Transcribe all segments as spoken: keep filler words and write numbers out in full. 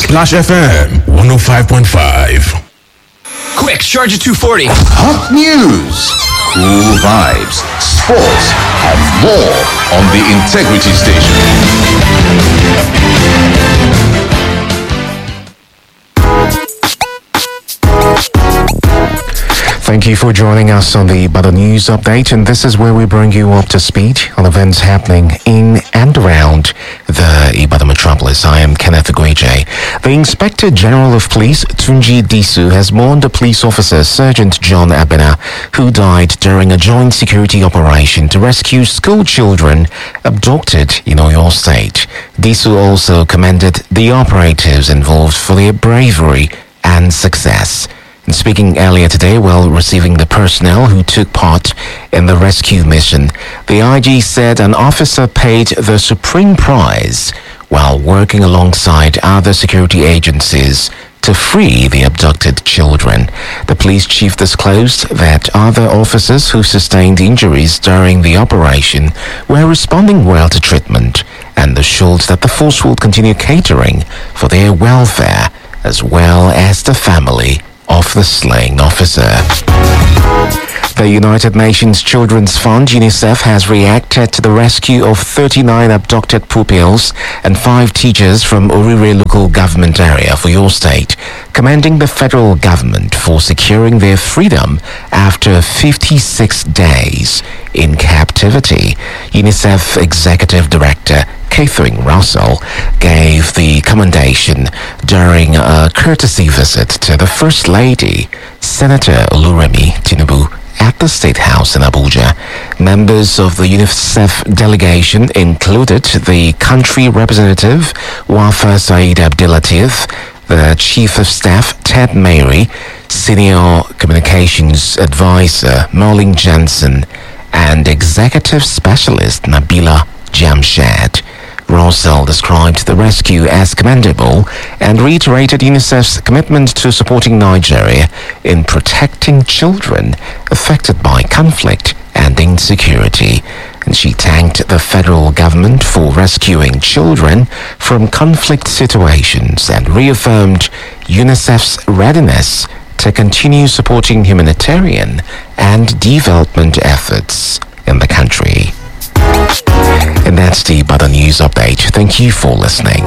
Splash F M one oh five point five. Quick, Charger two forty. Hot news, cool vibes, sports, and more on the Integrity Station. Thank you for joining us on the Ibadan News Update, and this is where we bring you up to speed on events happening in and around the Ibadan metropolis. I am Kenneth Agweje. The Inspector General of Police, Tunji Disu, has mourned a police officer, Sergeant John Abena, who died during a joint security operation to rescue school children abducted in Oyo State. Disu also commended the operatives involved for their bravery and success. Speaking earlier today while receiving the personnel who took part in the rescue mission, the I G said an officer paid the supreme prize while working alongside other security agencies to free the abducted children. The police chief disclosed that other officers who sustained injuries during the operation were responding well to treatment and assured that the force will continue catering for their welfare as well as the family of the slain officer. The United Nations Children's Fund, UNICEF, has reacted to the rescue of thirty-nine abducted pupils and five teachers from Orire local government area for your state, commending the federal government for securing their freedom after fifty-six days in captivity. UNICEF Executive Director Catherine Russell gave the commendation during a courtesy visit to the First Lady, Senator Oluremi Tinubu, at the State House in Abuja. Members of the UNICEF delegation included the country representative, Wafa Said Abdelatif, the Chief of Staff, Ted Mary, Senior Communications Advisor, Merlin Jensen, and Executive Specialist, Nabila Jamshed. Russell described the rescue as commendable and reiterated UNICEF's commitment to supporting Nigeria in protecting children affected by conflict and insecurity. And she thanked the federal government for rescuing children from conflict situations and reaffirmed UNICEF's readiness to continue supporting humanitarian and development efforts in the country. And that's the Ibadan News Update. Thank you for listening.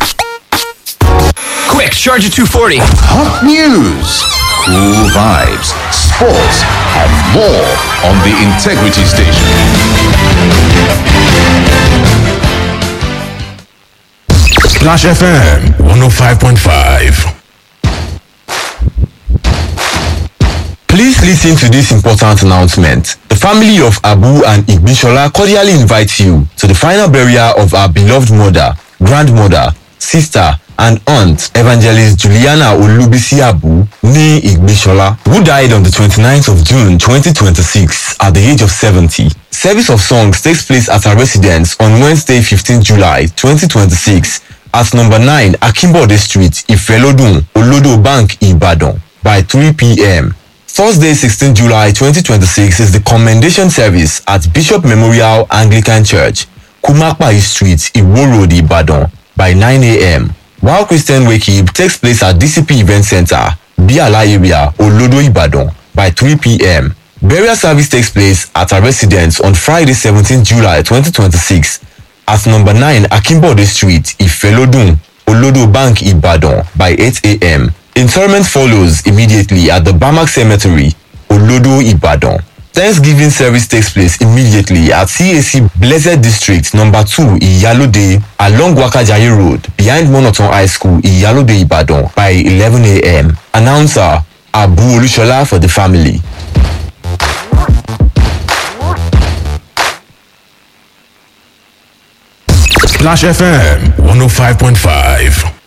Quick, Charger two forty. Hot news, cool vibes, sports, and more on the Integrity Station. Splash F M one oh five point five. Please listen to this important announcement. The family of Abu and Igbishola cordially invite you to the final burial of our beloved mother, grandmother, sister, and aunt, Evangelist Juliana Olubisi Abu, nee Igbishola, who died on the twenty-ninth of June twenty twenty-six at the age of seventy. Service of songs takes place at her residence on Wednesday, fifteenth July twenty twenty-six at number nine Akimbode Street, Ifelodun, Olodo Bank, Ibadan by three p.m. Thursday, sixteenth July twenty twenty-six is the commendation service at Bishop Memorial Anglican Church, Kumakpai Street, Iwo Road, Ibadan by nine a.m. While Christian Wakeb takes place at D C P Event Center, Biala area, Olodo, Ibadan by three p.m. Burial service takes place at her residence on Friday, seventeenth July twenty twenty-six at number nine Akimbode Street, Ifelodun, Olodo Bank, Ibadan by eight a.m. Interment follows immediately at the Bamak Cemetery, Olodo, Ibadan. Thanksgiving service takes place immediately at C A C Blessed District number two, Iyalode, along Wakajaye Road, behind Monoton High School, Iyalode, Ibadan by eleven a.m. Announcer, Abu Olushola for the family. Splash F M one oh five point five.